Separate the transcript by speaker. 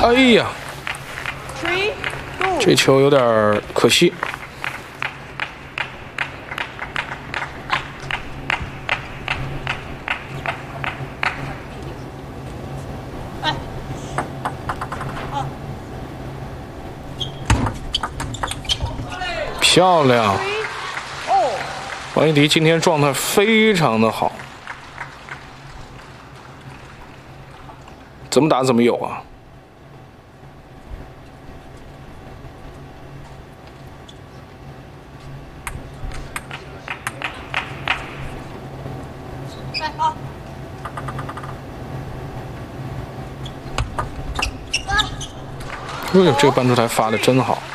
Speaker 1: 哎呀，这球有点可惜。漂亮！王一迪今天状态非常的好，怎么打怎么有啊！哎呦，这个半出台发的真好。